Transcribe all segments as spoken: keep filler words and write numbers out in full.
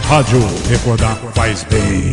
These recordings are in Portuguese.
Rádio Recordar faz bem.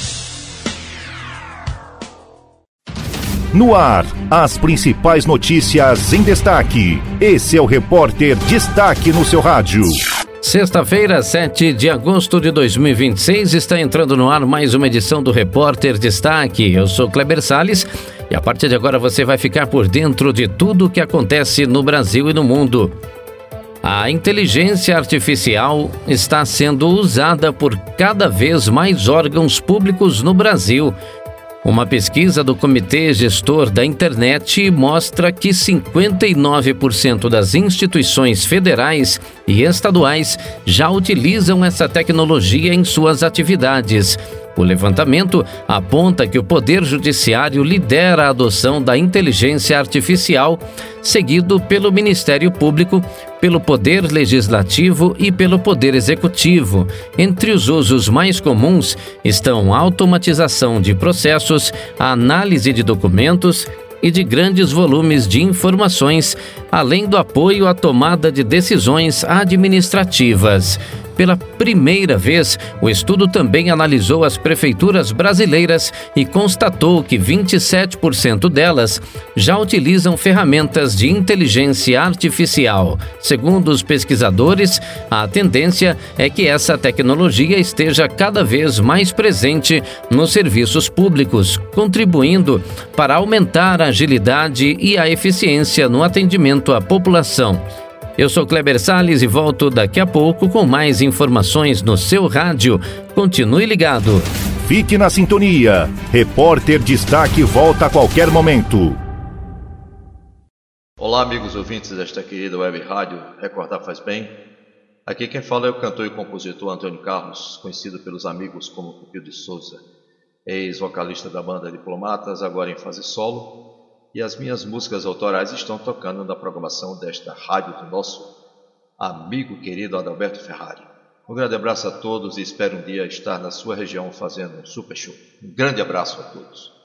No ar, as principais notícias em destaque. Esse é o Repórter Destaque no seu rádio. Sexta-feira, sete de agosto de dois mil e vinte e seis, está entrando no ar mais uma edição do Repórter Destaque. Eu sou Kleber Salles e a partir de agora você vai ficar por dentro de tudo o que acontece no Brasil e no mundo. A inteligência artificial está sendo usada por cada vez mais órgãos públicos no Brasil. Uma pesquisa do Comitê Gestor da Internet mostra que cinquenta e nove por cento das instituições federais e estaduais já utilizam essa tecnologia em suas atividades. O levantamento aponta que o Poder Judiciário lidera a adoção da inteligência artificial, seguido pelo Ministério Público, pelo Poder Legislativo e pelo Poder Executivo. Entre os usos mais comuns estão a automatização de processos, a análise de documentos e de grandes volumes de informações, além do apoio à tomada de decisões administrativas. Pela primeira vez, o estudo também analisou as prefeituras brasileiras e constatou que vinte e sete por cento delas já utilizam ferramentas de inteligência artificial. Segundo os pesquisadores, a tendência é que essa tecnologia esteja cada vez mais presente nos serviços públicos, contribuindo para aumentar a agilidade e a eficiência no atendimento à população. Eu sou Kleber Salles e volto daqui a pouco com mais informações no seu rádio. Continue ligado. Fique na sintonia. Repórter Destaque volta a qualquer momento. Olá, amigos ouvintes desta querida web rádio Recordar Faz Bem. Aqui quem fala é o cantor e compositor Antônio Carlos, conhecido pelos amigos como Pupil de Souza, ex-vocalista da banda Diplomatas, agora em fase solo. E as minhas músicas autorais estão tocando na programação desta rádio do nosso amigo querido Adalberto Ferrari. Um grande abraço a todos e espero um dia estar na sua região fazendo um super show. Um grande abraço a todos.